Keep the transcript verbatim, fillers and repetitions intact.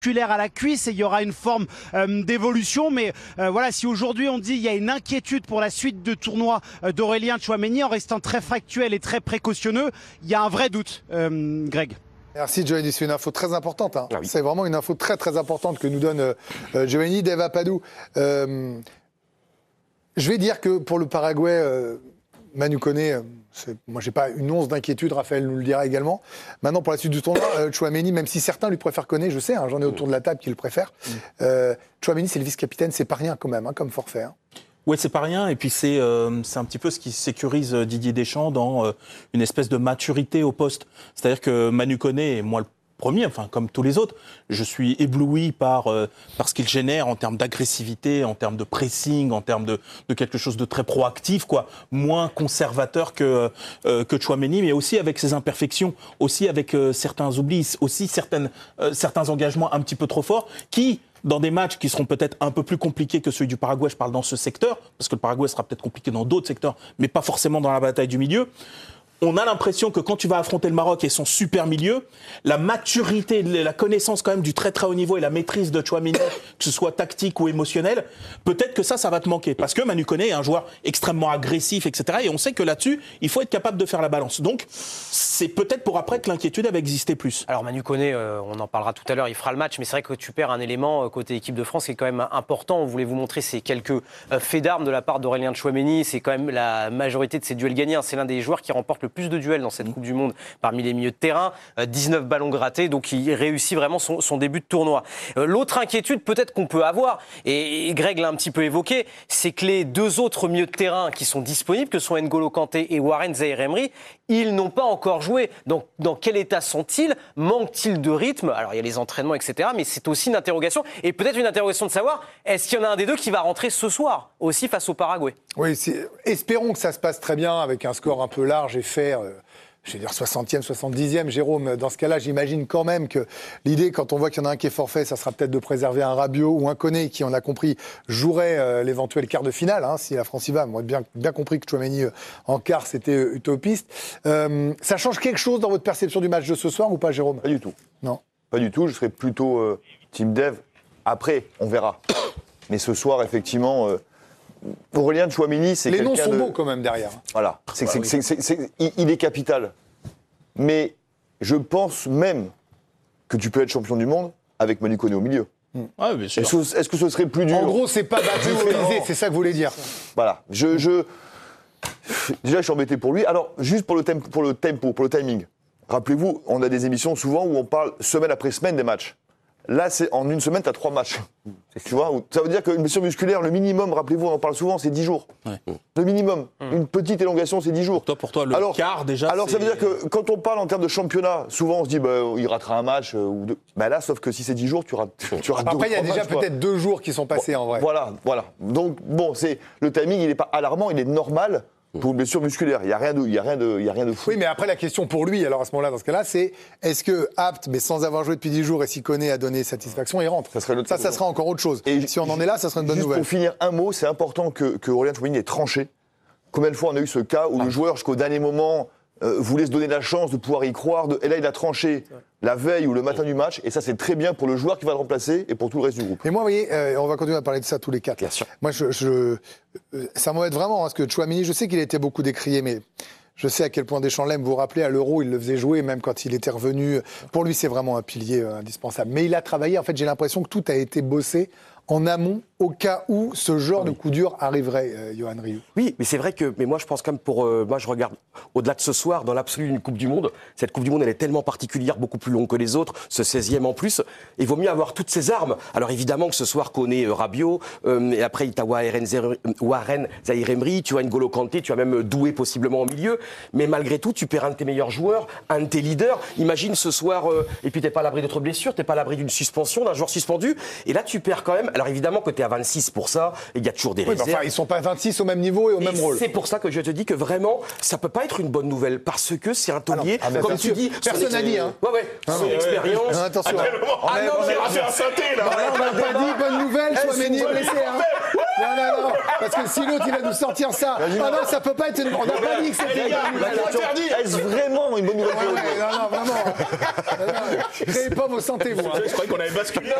à la cuisse et il y aura une forme euh, d'évolution, mais euh, voilà, si aujourd'hui on dit il y a une inquiétude pour la suite de tournoi euh, d'Aurélien Tchouaméni en restant très factuel et très précautionneux, il y a un vrai doute, euh, Greg. Merci Giovanni, c'est une info très importante. Hein. Ah oui. C'est vraiment une info très très importante que nous donne euh, Giovanni. Dave Apadou, euh, je vais dire que pour le Paraguay, euh, Manu Koné, euh, moi j'ai pas une once d'inquiétude, Raphaël nous le dira également. Maintenant pour la suite du tournoi, euh, Tchouaméni, même si certains lui préfèrent Koné, je sais, hein, j'en ai autour de la table qui le préfèrent, euh, Tchouaméni c'est le vice-capitaine, c'est pas rien quand même, hein, comme forfait. Hein. Oui, c'est pas rien. Et puis, c'est euh, c'est un petit peu ce qui sécurise Didier Deschamps dans euh, une espèce de maturité au poste. C'est-à-dire que Manu Koné, et moi le premier, enfin, comme tous les autres, je suis ébloui par, euh, par ce qu'il génère en termes d'agressivité, en termes de pressing, en termes de, de quelque chose de très proactif, quoi. Moins conservateur que, euh, que Tchouaméni, mais aussi avec ses imperfections, aussi avec euh, certains oublis, aussi certaines, euh, certains engagements un petit peu trop forts qui, dans des matchs qui seront peut-être un peu plus compliqués que celui du Paraguay, je parle dans ce secteur, parce que le Paraguay sera peut-être compliqué dans d'autres secteurs, mais pas forcément dans la bataille du milieu. On a l'impression que quand tu vas affronter le Maroc et son super milieu, la maturité, la connaissance quand même du très très haut niveau et la maîtrise de Tchouaméni, que ce soit tactique ou émotionnel, peut-être que ça, ça va te manquer. Parce que Manu Koné est un joueur extrêmement agressif, et cetera. Et on sait que là-dessus, il faut être capable de faire la balance. Donc, c'est peut-être pour après que l'inquiétude avait existé plus. Alors Manu Koné, euh, on en parlera tout à l'heure, il fera le match, mais c'est vrai que tu perds un élément euh, côté équipe de France qui est quand même important. On voulait vous montrer ces quelques euh, faits d'armes de la part d'Aurélien Tchouaméni. C'est quand même la majorité de ses duels gagnés. C'est l'un des joueurs qui remporte le plus de duels dans cette Coupe du Monde parmi les milieux de terrain. Euh, dix-neuf ballons grattés, donc il réussit vraiment son, son début de tournoi. Euh, l'autre inquiétude peut-être qu'on peut avoir, et, et Greg l'a un petit peu évoqué, c'est que les deux autres milieux de terrain qui sont disponibles, que sont N'Golo Kanté et Warren Zaïre-Emery, ils n'ont pas encore joué. Donc dans quel état sont-ils? Manquent-ils de rythme? Alors il y a les entraînements, et cetera. Mais c'est aussi une interrogation, et peut-être une interrogation de savoir, est-ce qu'il y en a un des deux qui va rentrer ce soir, aussi face au Paraguay? Oui, espérons que ça se passe très bien avec un score un peu large et fair. Euh... Je vais dire soixantième, soixante-dixième, Jérôme. Dans ce cas-là, j'imagine quand même que l'idée, quand on voit qu'il y en a un qui est forfait, ça sera peut-être de préserver un Rabiot ou un Koné qui, on a compris, jouerait euh, l'éventuel quart de finale, hein, si la France y va. Moi, bien, bien compris que Tchouaméni euh, en quart, c'était euh, utopiste. Euh, ça change quelque chose dans votre perception du match de ce soir ou pas, Jérôme? Pas du tout. Non. Pas du tout. Je serais plutôt euh, team dev. Après, on verra. Mais ce soir, effectivement... Euh, Aurélien Tchouaméni, c'est les quelqu'un noms sont de... beaux quand même derrière. Voilà, c'est, bah c'est, oui. c'est, c'est, c'est, il, il est capital. Mais je pense même que tu peux être champion du monde avec Manu Koné au milieu. Mm. Ah, bien sûr. Est-ce, que, est-ce que ce serait plus dur? En gros, c'est pas battu au Élysée, c'est ça que vous voulez dire. Voilà, je, je... Déjà, je suis embêté pour lui. Alors, juste pour le, temp- pour le tempo, pour le timing. Rappelez-vous, on a des émissions souvent où on parle semaine après semaine des matchs. Là, c'est en une semaine, tu as trois matchs. Tu vois, ça veut dire qu'une blessure musculaire, le minimum, rappelez-vous, on en parle souvent, c'est dix jours. Ouais. Le minimum. Mmh. Une petite élongation, c'est dix jours. Pour toi, pour toi le alors, quart, déjà, Alors, c'est... ça veut dire que quand on parle en termes de championnat, souvent, on se dit, bah, il ratera un match euh, ou deux. Bah là, sauf que si c'est dix jours, tu rates, tu rates deux. Après, il y a déjà matchs, peut-être deux jours qui sont passés, en vrai. Voilà, voilà. Donc, bon, c'est, le timing, il n'est pas alarmant, il est normal. Pour une blessure musculaire, il n'y a rien de, il y a rien de, il y a rien de fou. Oui, mais après la question pour lui, alors à ce moment-là, dans ce cas-là, c'est est-ce que apte, mais sans avoir joué depuis dix jours, et s'y connaît à donner satisfaction, il rentre. Ça, serait ça, ça sera encore autre chose. Et si on en est là, ça serait une bonne juste nouvelle. Pour finir, un mot, c'est important que, que Aurélien Tchouaméni ait tranché. Combien de fois on a eu ce cas où ah. le joueur, jusqu'au dernier moment, euh, voulait se donner la chance de pouvoir y croire, de... et là il a tranché la veille ou le matin du match, et ça c'est très bien pour le joueur qui va le remplacer et pour tout le reste du groupe. Et moi, vous voyez, euh, on va continuer à parler de ça tous les quatre. Bien sûr. Moi, je, je, euh, ça m'embête vraiment, hein, parce que Tchouaméni, je sais qu'il a été beaucoup décrié, mais je sais à quel point Deschamps l'aime. Vous vous rappelez, à l'Euro, il le faisait jouer, même quand il était revenu. Pour lui, c'est vraiment un pilier euh, indispensable. Mais il a travaillé, en fait, j'ai l'impression que tout a été bossé en amont, au cas où ce genre oui. de coup dur arriverait, euh, Yohan Ryu. Oui, mais c'est vrai que, mais moi je pense quand même pour, euh, moi je regarde au-delà de ce soir, dans l'absolu d'une Coupe du Monde, cette Coupe du Monde elle est tellement particulière, beaucoup plus longue que les autres, ce seizième en plus, il vaut mieux avoir toutes ces armes. Alors évidemment que ce soir Koné, euh, Rabiot, euh, et après tu as Warren Zaïre-Emery, tu as N'Golo Kanté, tu as même Doué possiblement au milieu, mais malgré tout tu perds un de tes meilleurs joueurs, un de tes leaders. Imagine ce soir, euh, et puis t'es pas à l'abri d'autres blessures, t'es pas à l'abri d'une suspension, d'un joueur suspendu, et là tu perds quand même. Alors évidemment que tu es à vingt-six pour ça, et il y a toujours des oui, réserves. Enfin, ils ne sont pas vingt-six au même niveau et au et même rôle. C'est pour ça que je te dis que vraiment, ça ne peut pas être une bonne nouvelle, parce que c'est un taulier, ah non, ah, comme tu sûr. dis... Personne n'a dit, hein. Ouais, ouais, ah, son ouais, expérience... Ouais, ouais. Attention. Ah, ah non, on a fait un synthé, là. On n'a pas dit bonne nouvelle, Tchouaméni est blessé, hein. Non, non, non, parce que si l'autre il va nous sortir ça. Ah non, ça peut pas être une. On n'a pas dit que c'était. La question, est-ce vraiment une bonne nouvelle Ouais, pour ouais, non, non, vraiment. Créez pas vos santé, vous. hein. Je croyais qu'on avait basculé.